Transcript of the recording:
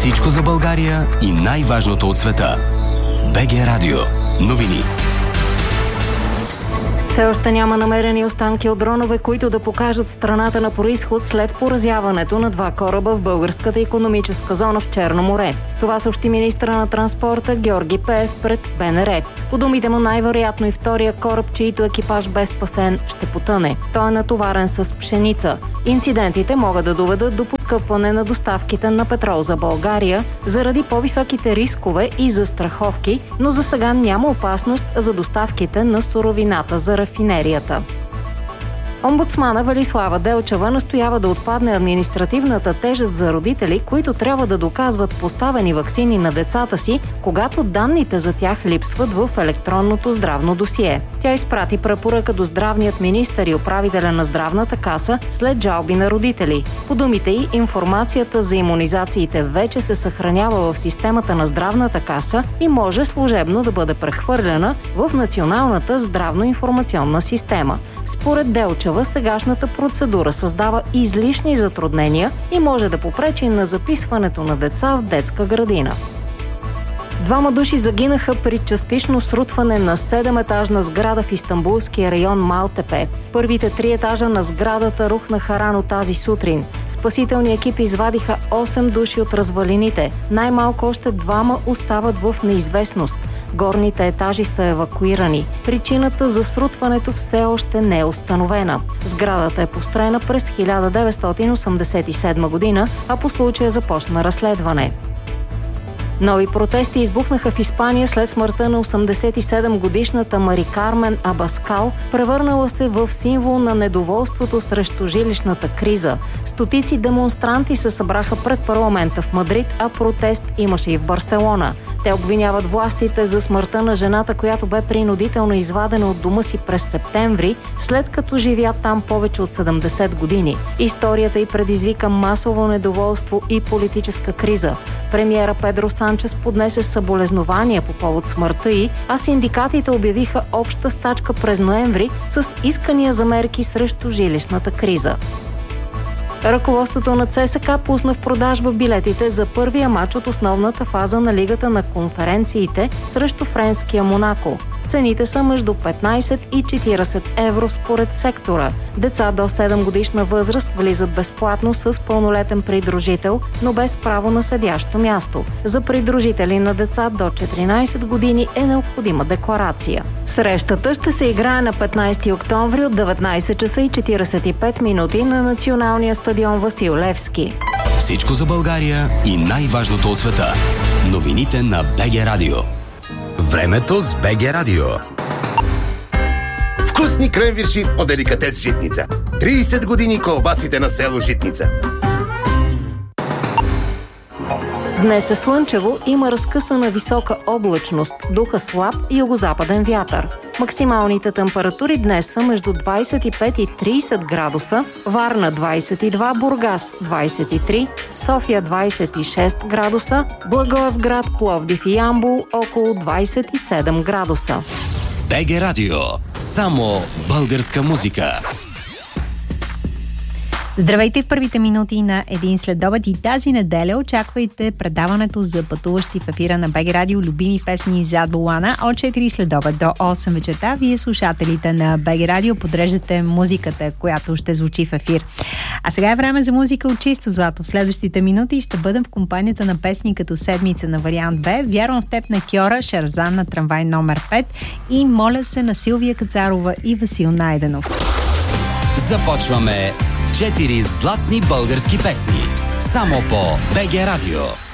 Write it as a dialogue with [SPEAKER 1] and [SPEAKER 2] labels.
[SPEAKER 1] Всичко за България и най-важното от света. БГ Радио. Новини.
[SPEAKER 2] Все още няма намерени останки от дронове, които да покажат страната на произход след поразяването на 2 кораба в българската икономическа зона в Черно море. Това съобщи министъра на транспорта Георги Пеев пред БНР. По думите му, най-вероятно и втория кораб, чийто екипаж бе спасен, ще потъне. Той е натоварен с пшеница. Инцидентите могат да доведат до поскъпване на доставките на петрол за България заради по-високите рискове и застраховки, но за сега няма опасност за доставките на суровината за рафинерията. Омбудсмана Велислава Делчева настоява да отпадне административната тежест за родители, които трябва да доказват поставени ваксини на децата си, когато данните за тях липсват в електронното здравно досие. Тя изпрати препоръка до здравният министър и управителя на здравната каса след жалби на родители. По думите й, информацията за имунизациите вече се съхранява в системата на здравната каса и може служебно да бъде прехвърлена в Националната здравно-информационна система. Според Делчева, сегашната процедура създава излишни затруднения и може да попречи на записването на деца в детска градина. 2 души загинаха при частично срутване на 7-етажна сграда в истанбулския район Малтепе. Първите 3 етажа на сградата рухнаха рано тази сутрин. Спасителни екипи извадиха 8 души от развалините. Най-малко още 2 остават в неизвестност. Горните етажи са евакуирани. Причината за срутването все още не е установена. Сградата е построена през 1987 година, а по случая започна разследване. Нови протести избухнаха в Испания след смъртта на 87-годишната Мари Кармен Абаскал, превърнала се в символ на недоволството срещу жилищната криза. Стотици демонстранти се събраха пред парламента в Мадрид, а протест имаше и в Барселона. Те обвиняват властите за смъртта на жената, която бе принудително извадена от дома си през септември, след като живя там повече от 70 години. Историята й предизвика масово недоволство и политическа криза. Премиера Педро Санчес поднесе съболезнования по повод смъртта й, а синдикатите обявиха обща стачка през ноември с искания за мерки срещу жилищната криза. Ръководството на ЦСКА пусна в продажба билетите за първия мач от основната фаза на Лигата на конференциите срещу френския Монако. Цените са между 15 и 40 евро според сектора. Деца до 7 годишна възраст влизат безплатно с пълнолетен придружител, но без право на седящо място. За придружители на деца до 14 години е необходима декларация. Срещата ще се играе на 15 октомври от 19 часа и 45 минути на националния стадион Васил Левски.
[SPEAKER 1] Всичко за България и най-важното от света. Новините на БГ Радио. Времето с БГ Радио.
[SPEAKER 3] Вкусни кренвирши от деликатес Житница. 30 години колбасите на село Житница.
[SPEAKER 2] Днес е слънчево, има разкъсана висока облачност, духа слаб югозападен вятър. Максималните температури днес са между 25 и 30 градуса, Варна 22, Бургас 23, София 26 градуса, Благоевград, Пловдив и Ямбол около 27 градуса.
[SPEAKER 1] БГ Радио. Само българска музика.
[SPEAKER 4] Здравейте в първите минути на един следобед и тази неделя очаквайте предаването за пътуващи в ефира на БГ Радио любими песни зад волана от 4 следобед до 8 вечерта. Вие, слушателите на БГ Радио, подреждате музиката, която ще звучи в ефир. А сега е време за музика от чисто злато. В следващите минути ще бъдем в компанията на песни като Седмица на вариант Б, Вярвам в теб на Кьора, Шарзан на Трамвай номер 5 и Моля се на Силвия Кацарова и Васил Найденов.
[SPEAKER 1] Започваме с 4 златни български песни. Само по БГ Радио.